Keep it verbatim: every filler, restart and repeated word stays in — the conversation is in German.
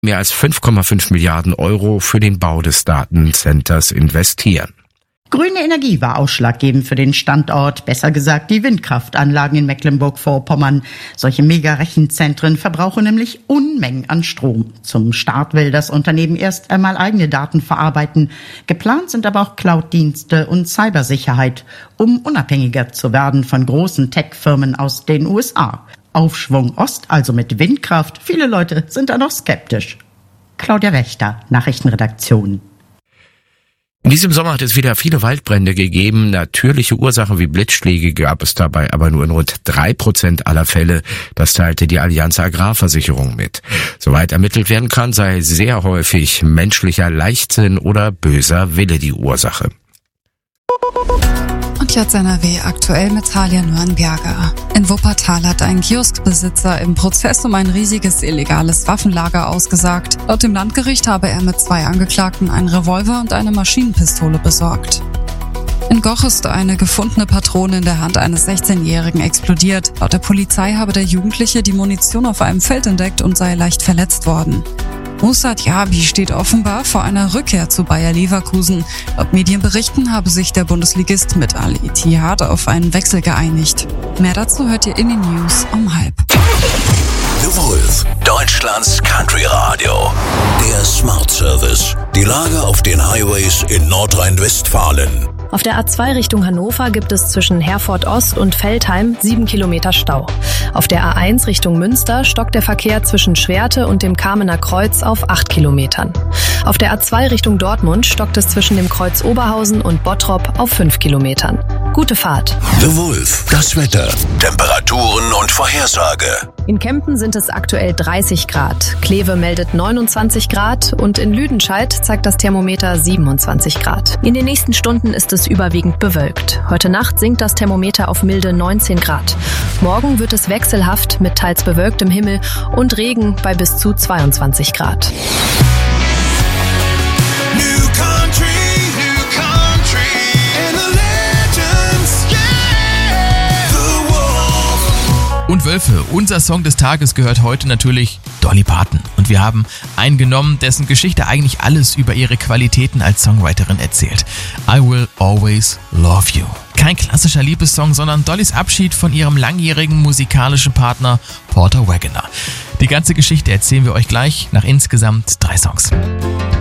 mehr als fünf Komma fünf Milliarden Euro für den Bau des Datencenters investieren. Grüne Energie war ausschlaggebend für den Standort, besser gesagt die Windkraftanlagen in Mecklenburg-Vorpommern. Solche Mega-Rechenzentren verbrauchen nämlich Unmengen an Strom. Zum Start will das Unternehmen erst einmal eigene Daten verarbeiten. Geplant sind aber auch Cloud-Dienste und Cybersicherheit, um unabhängiger zu werden von großen Tech-Firmen aus den U S A. Aufschwung Ost, also mit Windkraft. Viele Leute sind da noch skeptisch. Claudia Wächter, Nachrichtenredaktion. In diesem Sommer hat es wieder viele Waldbrände gegeben. Natürliche Ursachen wie Blitzschläge gab es dabei aber nur in rund drei Prozent aller Fälle. Das teilte die Allianz Agrarversicherung mit. Soweit ermittelt werden kann, sei sehr häufig menschlicher Leichtsinn oder böser Wille die Ursache. Und jetzt N R W aktuell mit Talia Nürnberger. In Wuppertal hat ein Kioskbesitzer im Prozess um ein riesiges illegales Waffenlager ausgesagt. Laut dem Landgericht habe er mit zwei Angeklagten einen Revolver und eine Maschinenpistole besorgt. In Goch ist eine gefundene Patrone in der Hand eines sechzehnjährigen explodiert. Laut der Polizei habe der Jugendliche die Munition auf einem Feld entdeckt und sei leicht verletzt worden. Moussa Diaby steht offenbar vor einer Rückkehr zu Bayer Leverkusen. Laut Medienberichten habe sich der Bundesligist mit Al-Ittihad auf einen Wechsel geeinigt. Mehr dazu hört ihr in den News um halb. The Wolf, Deutschlands Country Radio. Der Smart Service. Die Lage auf den Highways in Nordrhein-Westfalen. Auf der A zwei Richtung Hannover gibt es zwischen Herford Ost und Veltheim sieben Kilometer Stau. Auf der A eins Richtung Münster stockt der Verkehr zwischen Schwerte und dem Kamener Kreuz auf acht Kilometern. Auf der A zwei Richtung Dortmund stockt es zwischen dem Kreuz Oberhausen und Bottrop auf fünf Kilometern. Gute Fahrt. The Wolf, das Wetter, Temperaturen und Vorhersage. In Kempen sind es aktuell dreißig Grad. Kleve meldet neunundzwanzig Grad und in Lüdenscheid zeigt das Thermometer siebenundzwanzig Grad. In den nächsten Stunden ist es überwiegend bewölkt. Heute Nacht sinkt das Thermometer auf milde neunzehn Grad. Morgen wird es wechselhaft mit teils bewölktem Himmel und Regen bei bis zu zweiundzwanzig Grad. New country, new country, and the legends, yeah, the Wolf. Und Wölfe, unser Song des Tages gehört heute natürlich Dolly Parton. Und wir haben einen genommen, dessen Geschichte eigentlich alles über ihre Qualitäten als Songwriterin erzählt. I Will Always Love You. Kein klassischer Liebessong, sondern Dollys Abschied von ihrem langjährigen musikalischen Partner Porter Wagoner. Die ganze Geschichte erzählen wir euch gleich nach insgesamt drei Songs.